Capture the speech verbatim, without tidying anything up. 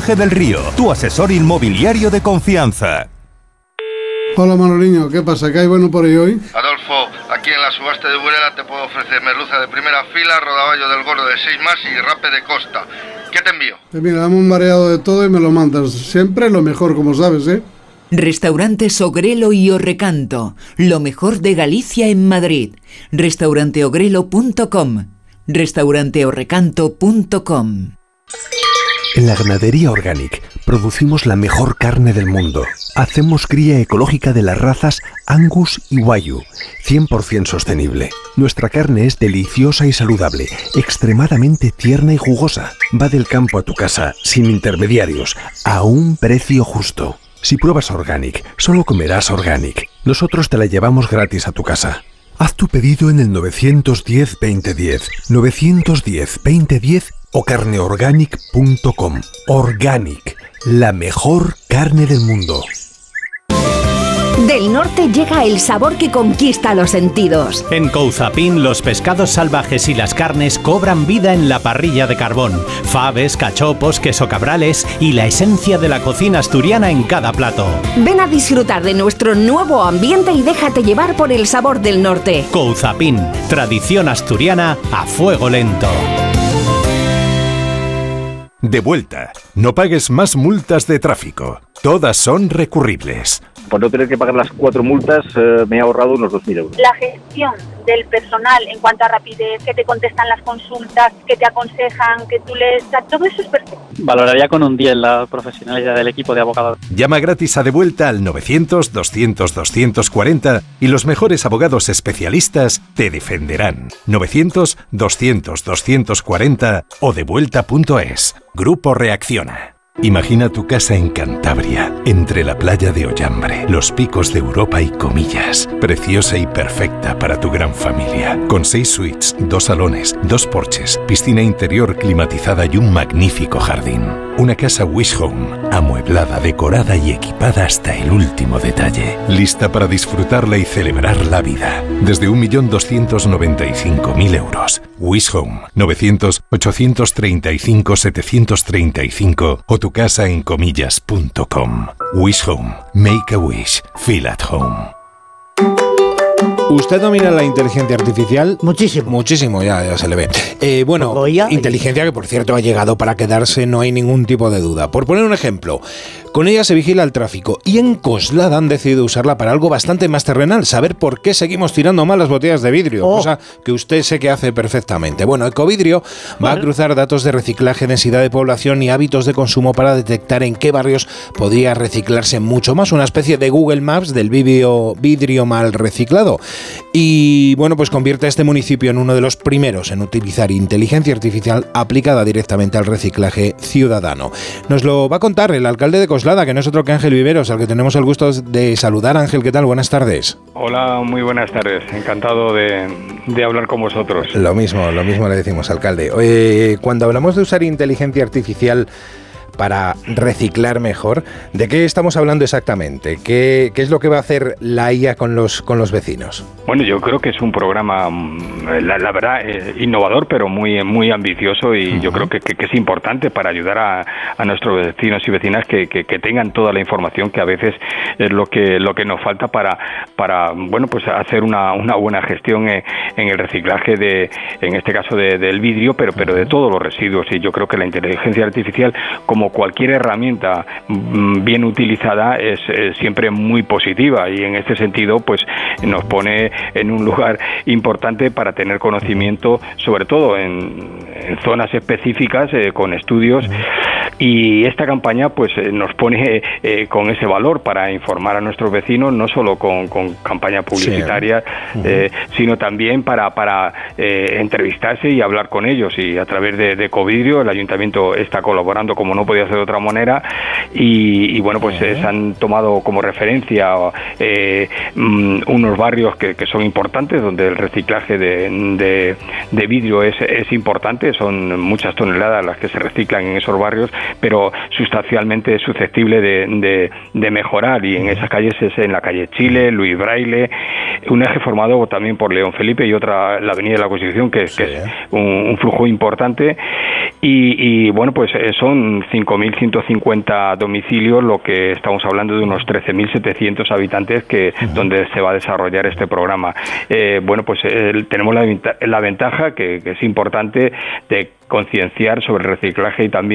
Jorge del Río, tu asesor inmobiliario de confianza. Hola Manoliño, ¿qué pasa? ¿Qué hay bueno por ahí hoy? Adolfo, aquí en la subasta de Burela te puedo ofrecer merluza de primera fila, rodaballo del gordo de seis más y rape de costa. ¿Qué te envío? Pues mira, dame un mareado de todo y me lo mandas. Siempre lo mejor, como sabes, ¿eh? Restaurantes Ogrelo y Orrecanto, lo mejor de Galicia en Madrid. restaurante ogrelo punto com, restaurante orrecanto punto com. En la Ganadería Organic producimos la mejor carne del mundo. Hacemos cría ecológica de las razas Angus y Wagyu, cien por ciento sostenible. Nuestra carne es deliciosa y saludable, extremadamente tierna y jugosa. Va del campo a tu casa, sin intermediarios, a un precio justo. Si pruebas Organic, solo comerás Organic. Nosotros te la llevamos gratis a tu casa. Haz tu pedido en el nueve uno cero, veinte diez, nueve uno cero, veinte diez o carne organic punto com. Organic, la mejor carne del mundo. Del norte llega el sabor que conquista los sentidos. En Couzapin, los pescados salvajes y las carnes cobran vida en la parrilla de carbón. Faves, cachopos, queso cabrales y la esencia de la cocina asturiana en cada plato. Ven a disfrutar de nuestro nuevo ambiente y déjate llevar por el sabor del norte. Couzapin, tradición asturiana a fuego lento. De vuelta, no pagues más multas de tráfico. Todas son recurribles. Por no tener que pagar las cuatro multas, eh, me he ahorrado unos dos mil euros. La gestión del personal en cuanto a rapidez, que te contestan las consultas, que te aconsejan, que tú les... Todo eso es perfecto. Valoraría con un diez la profesionalidad del equipo de abogados. Llama gratis a De Vuelta al novecientos, doscientos, doscientos cuarenta y los mejores abogados especialistas te defenderán. novecientos, doscientos, doscientos cuarenta o devuelta punto es. Grupo Reacciona. Imagina tu casa en Cantabria, entre la playa de Ollambre, los picos de Europa y Comillas. Preciosa y perfecta para tu gran familia. Con seis suites, dos salones, dos porches, piscina interior climatizada y un magnífico jardín. Una casa Wish Home, amueblada, decorada y equipada hasta el último detalle. Lista para disfrutarla y celebrar la vida. Desde un millón doscientos noventa y cinco mil euros. Wish Home, novecientos, ochocientos treinta y cinco, setecientos treinta y cinco o tu casa en comillas punto com. Wish Home. Make a wish. Feel at home. ¿Usted domina la inteligencia artificial? Muchísimo. Muchísimo, ya, ya se le ve. Eh, bueno, Goya, inteligencia que por cierto ha llegado para quedarse, no hay ningún tipo de duda. Por poner un ejemplo, con ella se vigila el tráfico y en Coslada han decidido usarla para algo bastante más terrenal, saber por qué seguimos tirando mal las botellas de vidrio, oh. cosa que usted sé que hace perfectamente. Bueno, Ecovidrio va a cruzar datos de reciclaje, densidad de población y hábitos de consumo para detectar en qué barrios podría reciclarse mucho más, una especie de Google Maps del vidrio, vidrio mal reciclado. Y bueno, pues convierte a este municipio en uno de los primeros en utilizar inteligencia artificial aplicada directamente al reciclaje ciudadano. Nos lo va a contar el alcalde de Coslada, que no es otro que Ángel Viveros, al que tenemos el gusto de saludar. Ángel, ¿qué tal? Buenas tardes. Hola, muy buenas tardes. Encantado de, de hablar con vosotros. Lo mismo, lo mismo le decimos, alcalde. Eh, cuando hablamos de usar inteligencia artificial para reciclar mejor, ¿de qué estamos hablando exactamente? ¿Qué, qué es lo que va a hacer la I A con los, con los vecinos? Bueno, yo creo que es un programa, la, la verdad, eh, innovador, pero muy muy ambicioso y uh-huh. yo creo que, que, que es importante para ayudar a, a nuestros vecinos y vecinas que, que, que tengan toda la información que a veces es lo que lo que nos falta para, para bueno, pues hacer una, una buena gestión en, en el reciclaje de, en este caso de, del vidrio, pero, pero de todos los residuos. Y yo creo que la inteligencia artificial, como cualquier herramienta bien utilizada, es, es siempre muy positiva y en este sentido pues nos pone en un lugar importante para tener conocimiento, sobre todo en, en zonas específicas, eh, con estudios, y esta campaña pues eh, nos pone eh, con ese valor para informar a nuestros vecinos, no solo con, con campaña publicitaria, sí. eh, sino también para, para eh, entrevistarse y hablar con ellos, y a través de, de Ecovidrio el ayuntamiento está colaborando como no podía ser de otra manera, y, y bueno, pues uh-huh. eh, se han tomado como referencia eh, um, unos barrios que, que son importantes, donde el reciclaje de, de, de vidrio es, es importante, son muchas toneladas las que se reciclan en esos barrios, pero sustancialmente susceptible de, de, de mejorar, y en esas calles es en la calle Chile, Luis Braille, un eje formado también por León Felipe y otra, la Avenida de la Constitución, que, sí. que es un, un flujo importante, y, y bueno, pues son cinco mil ciento cincuenta domicilios, lo que estamos hablando de unos trece mil setecientos habitantes que uh-huh. donde se va a desarrollar este programa. Eh, bueno, pues eh, tenemos la, la ventaja que, que es importante de concienciar sobre el reciclaje y también